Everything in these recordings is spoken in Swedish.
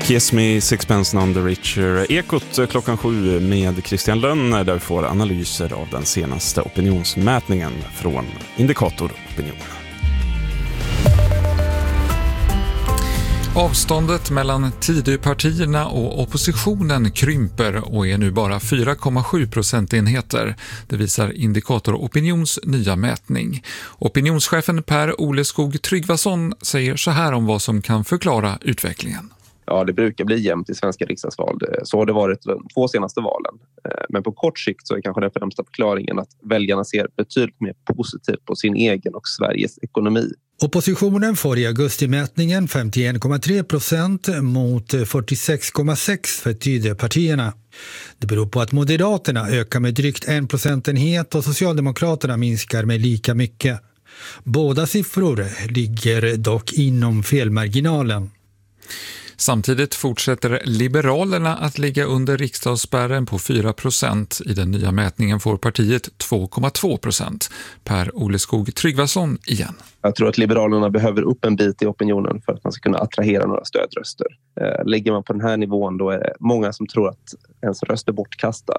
Kiss Me, Sixpence None the Richer. Ekot klockan 7 med Christian Lönn där vi får analyser av den senaste opinionsmätningen från Indikator Opinion. Avståndet mellan Tidöpartierna och oppositionen krymper och är nu bara 4,7 procentenheter. Det visar Indikator Opinions nya mätning. Opinionschefen Per Oleskog Tryggvason säger så här om vad som kan förklara utvecklingen. Ja, det brukar bli jämnt i svenska riksdagsval. Så har det varit de 2 senaste valen. Men på kort sikt så är kanske den främsta förklaringen att väljarna ser betydligt mer positivt på sin egen och Sveriges ekonomi. Oppositionen får i augustimätningen 51,3% mot 46,6% för Tidöpartierna. Det beror på att Moderaterna ökar med drygt 1 procentenhet och Socialdemokraterna minskar med lika mycket. Båda siffror ligger dock inom felmarginalen. Samtidigt fortsätter Liberalerna att ligga under riksdagsspärren på 4%. I den nya mätningen får partiet 2,2%. Per Oleskog Tryggvason igen. Jag tror att Liberalerna behöver upp en bit i opinionen för att man ska kunna attrahera några stödröster. Lägger man på den här nivån då är det många som tror att ens röst är bortkastad.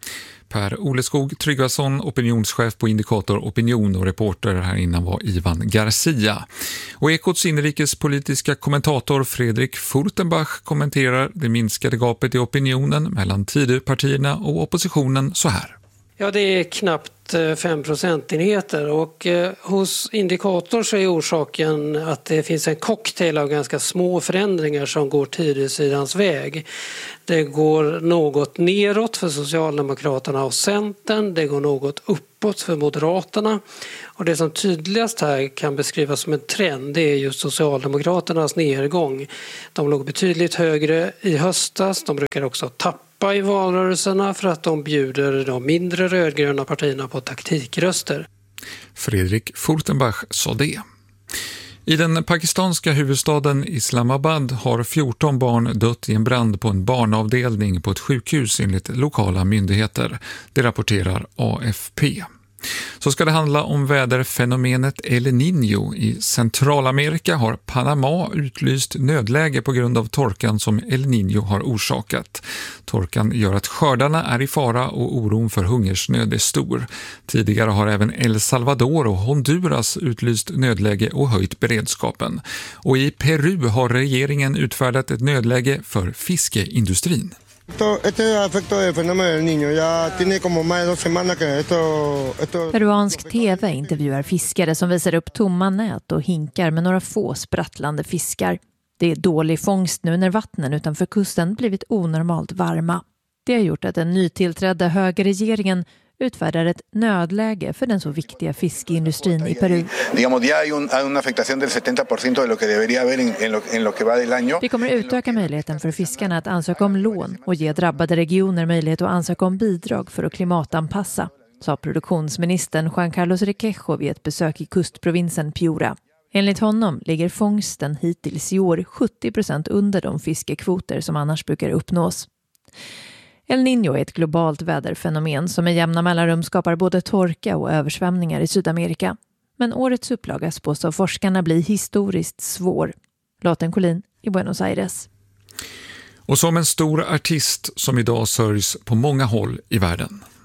Per Oleskog Tryggvason, opinionschef på Indikator Opinion, och reporter här innan var Ivan Garcia. Och Ekots inrikespolitiska kommentator Fredrik Furtenbach kommenterar det minskade gapet i opinionen mellan Tidöpartierna och oppositionen så här. Ja, det är knappt 5 procentenheter och hos Indikator så är orsaken att det finns en cocktail av ganska små förändringar som går Tidösidans väg. Det går något neråt för Socialdemokraterna och Centern, det går något uppåt för Moderaterna och det som tydligast här kan beskrivas som en trend det är just Socialdemokraternas nedgång. De låg betydligt högre i höstas, de brukar också tappa i valrörelserna för att de bjuder de mindre rödgröna partierna på taktikröster. Fredrik Furtenbach sa det. I den pakistanska huvudstaden Islamabad har 14 barn dött i en brand på en barnavdelning på ett sjukhus enligt lokala myndigheter. Det rapporterar AFP. Så ska det handla om väderfenomenet El Niño. I Centralamerika har Panama utlyst nödläge på grund av torkan som El Niño har orsakat. Torkan gör att skördarna är i fara och oron för hungersnöd är stor. Tidigare har även El Salvador och Honduras utlyst nödläge och höjt beredskapen. Och i Peru har regeringen utfärdat ett nödläge för fiskeindustrin. Peruansk TV intervjuar fiskare som visar upp tomma nät och hinkar med några få sprattlande fiskar. Det är dålig fångst nu när vattnen utanför kusten blivit onormalt varma. Det har gjort att den nytillträdda högerregeringen utfärdar ett nödläge för den så viktiga fiskeindustrin i Peru. Vi kommer utöka möjligheten för fiskarna att ansöka om lån och ge drabbade regioner möjlighet att ansöka om bidrag för att klimatanpassa, sa produktionsministern Juan Carlos Requejo vid ett besök i kustprovinsen Piura. Enligt honom ligger fångsten hittills i år 70% under de fiskekvoter som annars brukar uppnås. El Niño är ett globalt väderfenomen som med jämna mellanrum skapar både torka och översvämningar i Sydamerika. Men årets upplaga spås av forskarna bli historiskt svår. Lotten Collin i Buenos Aires. Och som en stor artist som idag sörjs på många håll i världen.